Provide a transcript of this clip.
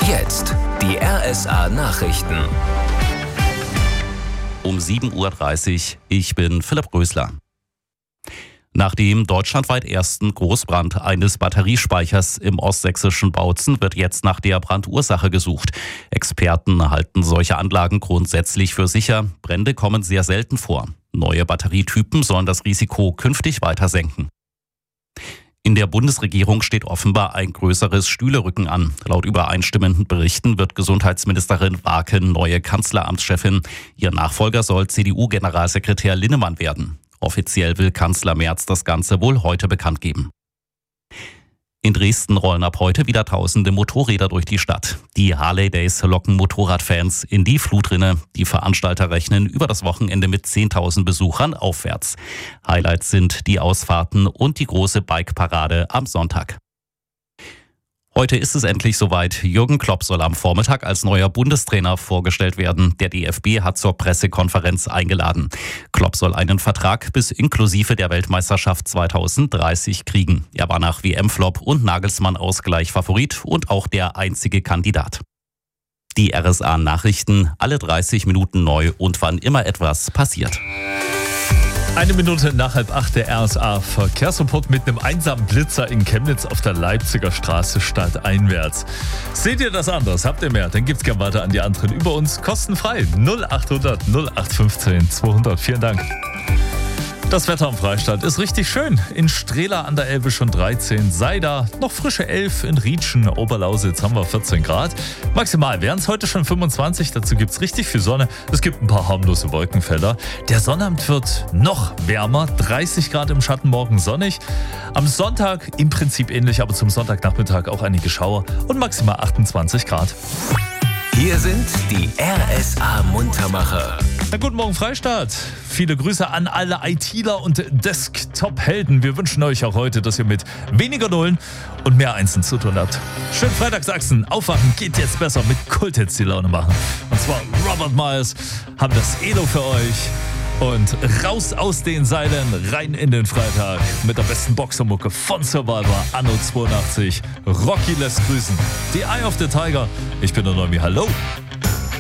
Jetzt die RSA Nachrichten. Um 7.30 Uhr, ich bin Philipp Rösler. Nach dem deutschlandweit ersten Großbrand eines Batteriespeichers im ostsächsischen Bautzen wird jetzt nach der Brandursache gesucht. Experten halten solche Anlagen grundsätzlich für sicher. Brände kommen sehr selten vor. Neue Batterietypen sollen das Risiko künftig weiter senken. In der Bundesregierung steht offenbar ein größeres Stühlerücken an. Laut übereinstimmenden Berichten wird Gesundheitsministerin Warken neue Kanzleramtschefin. Ihr Nachfolger soll CDU-Generalsekretär Linnemann werden. Offiziell will Kanzler Merz das Ganze wohl heute bekannt geben. In Dresden rollen ab heute wieder tausende Motorräder durch die Stadt. Die Harley Days locken Motorradfans in die Flutrinne. Die Veranstalter rechnen über das Wochenende mit 10.000 Besuchern aufwärts. Highlights sind die Ausfahrten und die große Bike-Parade am Sonntag. Heute ist es endlich soweit. Jürgen Klopp soll am Vormittag als neuer Bundestrainer vorgestellt werden. Der DFB hat zur Pressekonferenz eingeladen. Klopp soll einen Vertrag bis inklusive der Weltmeisterschaft 2030 kriegen. Er war nach WM-Flop und Nagelsmann-Ausgleich Favorit und auch der einzige Kandidat. Die RSA-Nachrichten, alle 30 Minuten neu und wann immer etwas passiert. 1 Minute nach 7:30 der RSA-Verkehrsreport mit einem einsamen Blitzer in Chemnitz auf der Leipziger Straße stadteinwärts. Seht ihr das anders? Habt ihr mehr? Dann gibt's gern weiter an die anderen über uns kostenfrei. 0800 0815 200. Vielen Dank. Das Wetter am Freistaat ist richtig schön. In Strehla an der Elbe schon 13, Seida noch frische 11, in Rietschen, Oberlausitz haben wir 14 Grad. Maximal wären es heute schon 25, dazu gibt es richtig viel Sonne. Es gibt ein paar harmlose Wolkenfelder. Der Sonnabend wird noch wärmer, 30 Grad im Schatten, morgen sonnig. Am Sonntag im Prinzip ähnlich, aber zum Sonntagnachmittag auch einige Schauer und maximal 28 Grad. Hier sind die RSA-Muntermacher. Na, guten Morgen Freistaat. Viele Grüße an alle ITler und Desktop-Helden. Wir wünschen euch auch heute, dass ihr mit weniger Nullen und mehr Einsen zu tun habt. Schönen Freitag Sachsen. Aufwachen geht jetzt besser mit Kulthits die Laune machen. Und zwar Robert Miles haben das Elo für euch. Und raus aus den Seilen, rein in den Freitag mit der besten Boxermucke von Survivor Anno 82. Rocky lässt grüßen. The Eye of the Tiger. Ich bin der Neumi. Hallo.